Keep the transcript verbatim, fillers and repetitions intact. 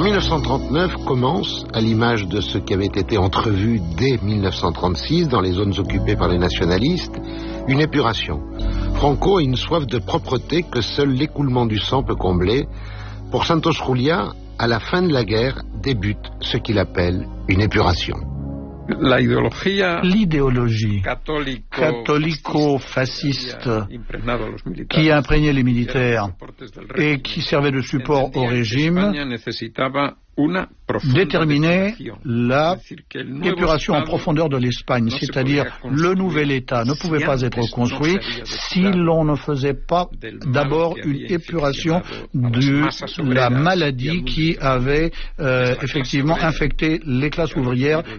mille neuf cent trente-neuf commence, à l'image de ce qui avait été entrevu dès mille neuf cent trente-six dans les zones occupées par les nationalistes, une épuration. Franco a une soif de propreté que seul l'écoulement du sang peut combler. Pour Santos Julia, à la fin de la guerre, débute ce qu'il appelle une épuration. L'idéologie catholico-fasciste qui imprégnait les militaires et qui servait de support au régime déterminait la épuration en profondeur de l'Espagne, c'est-à-dire le nouvel État ne pouvait pas être construit si l'on ne faisait pas d'abord une épuration de la maladie qui avait euh, effectivement infecté les classes ouvrières